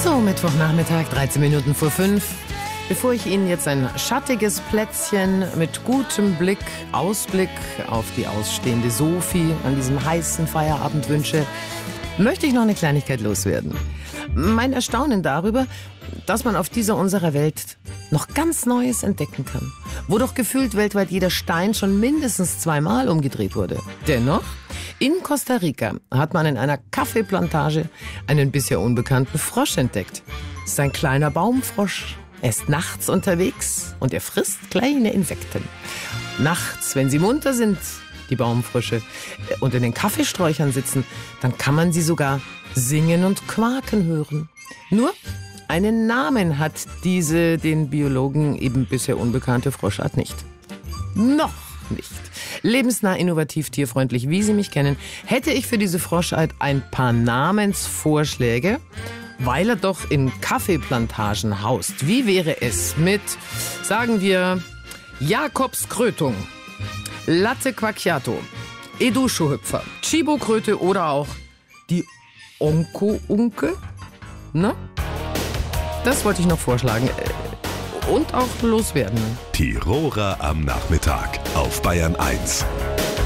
So, Mittwochnachmittag, 13 Minuten vor 5. Bevor ich Ihnen jetzt ein schattiges Plätzchen mit gutem Ausblick auf die ausstehende Sophie an diesem heißen Feierabend wünsche, möchte ich noch eine Kleinigkeit loswerden. Mein Erstaunen darüber, dass man auf dieser unserer Welt noch ganz Neues entdecken kann. Wo doch gefühlt weltweit jeder Stein schon mindestens 2-mal umgedreht wurde. Dennoch, in Costa Rica hat man in einer Kaffeeplantage einen bisher unbekannten Frosch entdeckt. Es ist ein kleiner Baumfrosch. Er ist nachts unterwegs und er frisst kleine Insekten. Nachts, wenn sie munter sind, die Baumfrösche, und in den Kaffeesträuchern sitzen, dann kann man sie sogar singen und quaken hören. Nur einen Namen hat diese den Biologen eben bisher unbekannte Froschart nicht. Noch nicht. Lebensnah, innovativ, tierfreundlich, wie Sie mich kennen, hätte ich für diese Froschart ein paar Namensvorschläge, weil er doch in Kaffeeplantagen haust. Wie wäre es mit, sagen wir, Jakobskrötung, Latte Quacchiato, Eduschohüpfer, Chibo-Kröte oder auch die Onko-Unke? Na? Das wollte ich noch vorschlagen. Und auch loswerden. Tiroler am Nachmittag auf Bayern 1.